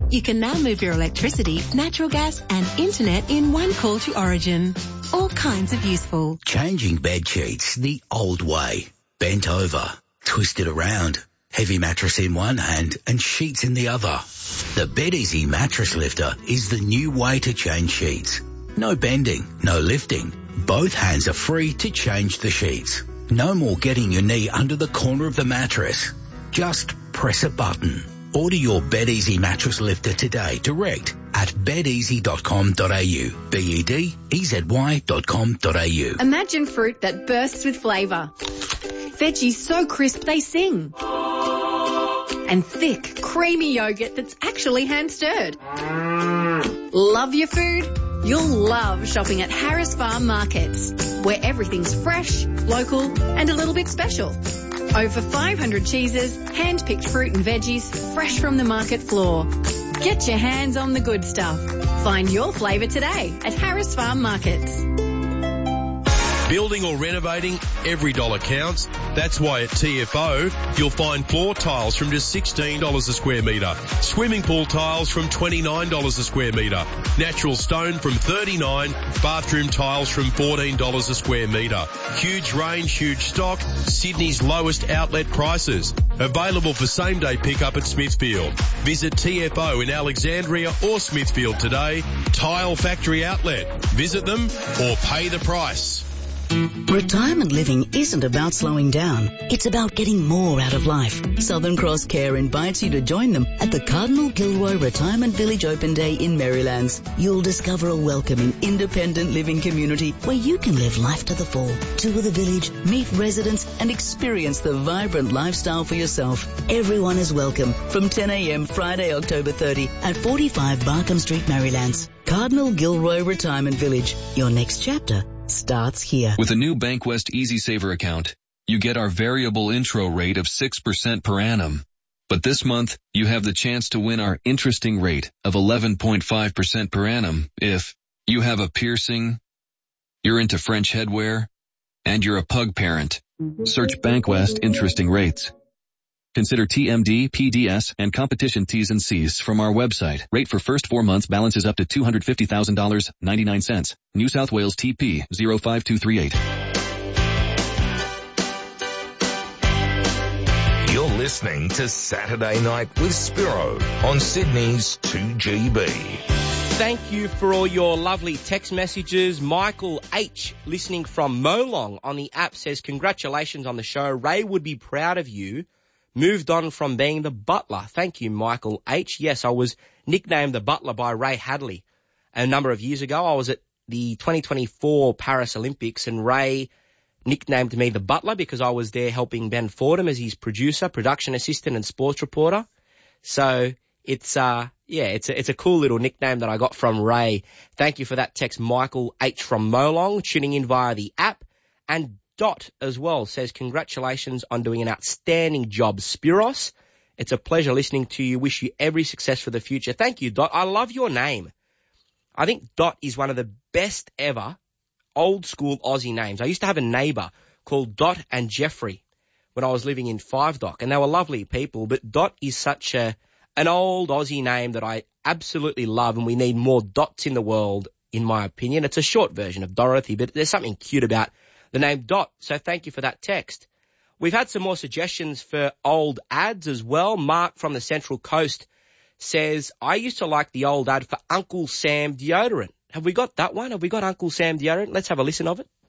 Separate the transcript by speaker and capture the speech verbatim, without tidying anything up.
Speaker 1: You can now move your electricity, natural gas and internet in one call to Origin. All kinds of useful.
Speaker 2: Changing bed sheets the old way. Bent over, twisted around, heavy mattress in one hand and sheets in the other. The BedEasy Mattress Lifter is the new way to change sheets. No bending, no lifting. Both hands are free to change the sheets. No more getting your knee under the corner of the mattress. Just press a button. Order your BedEasy Mattress Lifter today direct at bed easy dot com dot a u. B E D E Z Y dot com dot a u.
Speaker 3: Imagine fruit that bursts with flavour. Veggies so crisp they sing. And thick, creamy yogurt that's actually hand-stirred. Love your food? You'll love shopping at Harris Farm Markets, where everything's fresh, local and a little bit special. Over five hundred cheeses, hand-picked fruit and veggies, fresh from the market floor. Get your hands on the good stuff. Find your flavour today at Harris Farm Markets.
Speaker 4: Building or renovating, every dollar counts. That's why at T F O, you'll find floor tiles from just sixteen dollars a square metre, swimming pool tiles from twenty-nine dollars a square metre, natural stone from thirty-nine dollars, bathroom tiles from fourteen dollars a square metre. Huge range, huge stock, Sydney's lowest outlet prices. Available for same-day pickup at Smithfield. Visit T F O in Alexandria or Smithfield today. Tile Factory Outlet. Visit them or pay the price.
Speaker 5: Retirement living isn't about slowing down. It's about getting more out of life. Southern Cross Care invites you to join them at the Cardinal Gilroy Retirement Village Open Day in Marylands. You'll discover a welcoming, independent living community where you can live life to the full. Tour the village, meet residents, and experience the vibrant lifestyle for yourself. Everyone is welcome from ten a.m. Friday, October thirtieth at forty-five Barkham Street, Marylands. Cardinal Gilroy Retirement Village. Your next chapter starts here.
Speaker 6: With a new Bankwest Easy Saver account, you get our variable intro rate of six percent per annum. But this month, you have the chance to win our interesting rate of eleven point five percent per annum if you have a piercing, you're into French headwear, and you're a pug parent. Search Bankwest Interesting Rates. Consider T M D, P D S, and competition T's and C's from our website. Rate for first four months balances up to two hundred fifty thousand dollars and ninety-nine cents. New South Wales T P zero five two three eight.
Speaker 7: You're listening to Saturday Night with Spiro on Sydney's two G B.
Speaker 8: Thank you for all your lovely text messages. Michael H, listening from Molong on the app, says, congratulations on the show. Ray would be proud of you. Moved on from being the butler. Thank you, Michael H. Yes, I was nicknamed the butler by Ray Hadley a number of years ago. I was at the twenty twenty-four Paris Olympics and Ray nicknamed me the butler because I was there helping Ben Fordham as his producer, production assistant and sports reporter. So it's, uh, yeah, it's a, it's a cool little nickname that I got from Ray. Thank you for that text, Michael H. from Molong, tuning in via the app. And Dot as well says, congratulations on doing an outstanding job, Spiros. It's a pleasure listening to you. Wish you every success for the future. Thank you, Dot. I love your name. I think Dot is one of the best ever old school Aussie names. I used to have a neighbour called Dot and Jeffrey when I was living in Five Dock, and they were lovely people, but Dot is such a an old Aussie name that I absolutely love, and we need more Dots in the world, in my opinion. It's a short version of Dorothy, but there's something cute about the name Dot, so thank you for that text. We've had some more suggestions for old ads as well. Mark from the Central Coast says, I used to like the old ad for Uncle Sam deodorant. Have we got that one? Have we got Uncle Sam deodorant? Let's have a listen of it.